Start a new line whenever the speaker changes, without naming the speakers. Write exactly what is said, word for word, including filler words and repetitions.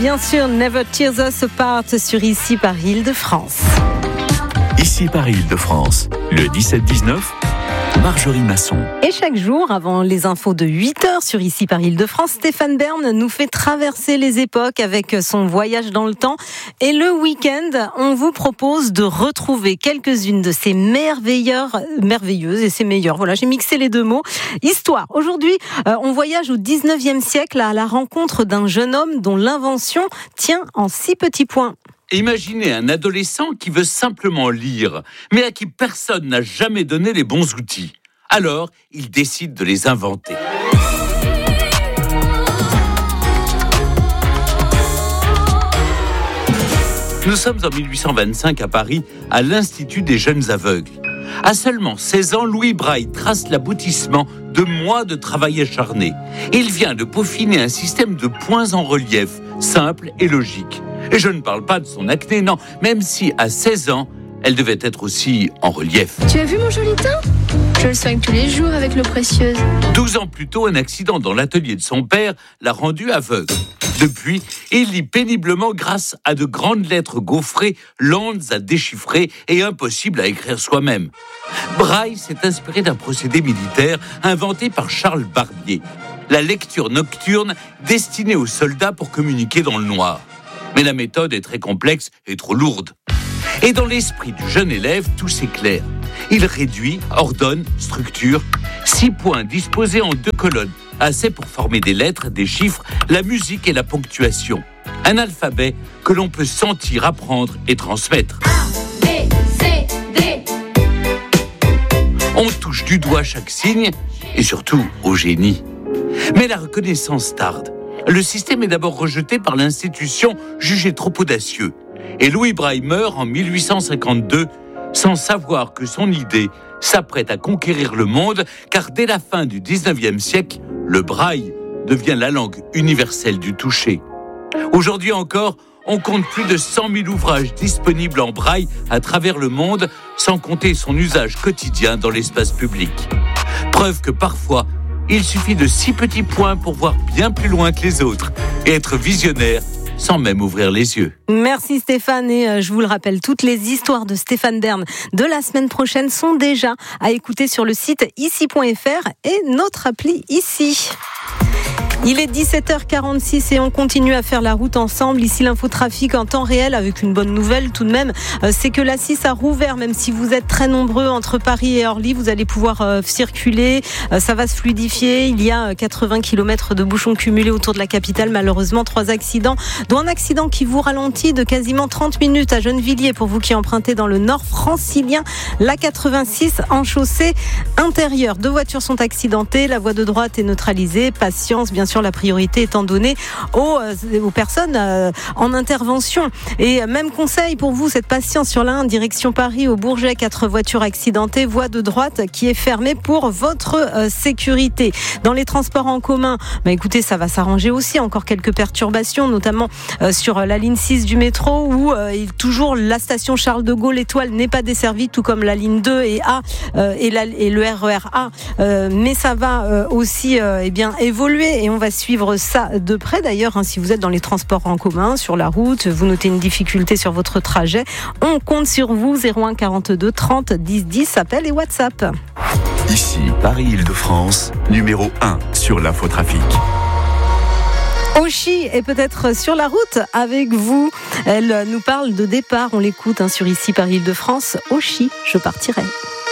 bien sûr, Never Tears Us Apart sur Ici Paris Île-de-France.
Ici Paris Île-de-France, le dix-sept dix-neuf, Marjorie Masson.
Et chaque jour, avant les infos de huit heures sur Ici Paris Île-de-France, Stéphane Bern nous fait traverser les époques avec son voyage dans le temps. Et le week-end, on vous propose de retrouver quelques-unes de ces merveilleuses, merveilleuses et ces meilleures. Voilà, j'ai mixé les deux mots. Histoire. Aujourd'hui, euh, on voyage au dix-neuvième siècle à la rencontre d'un jeune homme dont l'invention tient en six petits points.
Imaginez un adolescent qui veut simplement lire, mais à qui personne n'a jamais donné les bons outils. Alors, il décide de les inventer. Nous sommes en mille huit cent vingt-cinq à Paris, à l'Institut des jeunes aveugles. À seulement seize ans, Louis Braille trace l'aboutissement de mois de travail acharné. Il vient de peaufiner un système de points en relief, simple et logique. Et je ne parle pas de son acné, non, même si à seize ans, elle devait être aussi en relief.
Tu as vu mon joli teint ? Je le soigne tous les jours avec l'eau précieuse.
douze ans plus tôt, un accident dans l'atelier de son père l'a rendu aveugle. Depuis, il lit péniblement grâce à de grandes lettres gaufrées, lentes à déchiffrer et impossibles à écrire soi-même. Braille s'est inspiré d'un procédé militaire inventé par Charles Barbier. La lecture nocturne destinée aux soldats pour communiquer dans le noir. Mais la méthode est très complexe et trop lourde. Et dans l'esprit du jeune élève, tout s'éclaire. Il réduit, ordonne, structure. Six points disposés en deux colonnes, assez pour former des lettres, des chiffres, la musique et la ponctuation. Un alphabet que l'on peut sentir, apprendre et transmettre.
A, B, C, D.
On touche du doigt chaque signe et surtout au génie. Mais la reconnaissance tarde. Le système est d'abord rejeté par l'institution jugée trop audacieux. Et Louis Braille meurt en mille huit cent cinquante-deux sans savoir que son idée s'apprête à conquérir le monde, car dès la fin du dix-neuvième siècle, le braille devient la langue universelle du toucher. Aujourd'hui encore, on compte plus de cent mille ouvrages disponibles en braille à travers le monde, sans compter son usage quotidien dans l'espace public. Preuve que parfois, il suffit de six petits points pour voir bien plus loin que les autres et être visionnaire sans même ouvrir les yeux.
Merci Stéphane, et je vous le rappelle, toutes les histoires de Stéphane Bern de la semaine prochaine sont déjà à écouter sur le site ici point f r et notre appli Ici. Il est dix-sept heures quarante-six et on continue à faire la route ensemble. Ici l'infotrafic en temps réel avec une bonne nouvelle tout de même, c'est que l'A six a rouvert, même si vous êtes très nombreux entre Paris et Orly, vous allez pouvoir circuler, ça va se fluidifier. Il y a quatre-vingts kilomètres de bouchons cumulés autour de la capitale, malheureusement trois accidents, dont un accident qui vous ralentit de quasiment trente minutes à Gennevilliers pour vous qui empruntez dans le nord francilien, la quatre-vingt-six en chaussée intérieure. Deux voitures sont accidentées, la voie de droite est neutralisée, patience bien sûr. Sur la priorité étant donnée aux, aux personnes euh, en intervention. Et même conseil pour vous, cette patience sur la un, direction Paris au Bourget, quatre voitures accidentées, voie de droite qui est fermée pour votre euh, sécurité. Dans les transports en commun, bah écoutez, ça va s'arranger aussi, encore quelques perturbations, notamment euh, sur la ligne six du métro où euh, toujours la station Charles de Gaulle Étoile n'est pas desservie, tout comme la ligne deux et A euh, et, la, et le R E R A, euh, mais ça va euh, aussi euh, eh bien, évoluer et on va suivre ça de près d'ailleurs, hein, si vous êtes dans les transports en commun, sur la route, vous notez une difficulté sur votre trajet, on compte sur vous. Zéro un quarante-deux trente dix dix, appel et WhatsApp.
Ici Paris Île-de-France, numéro un sur l'infotrafic.
Oshi est peut-être sur la route avec vous. Elle nous parle de départ, on l'écoute hein, sur Ici Paris Île-de-France. Oshi, je partirai.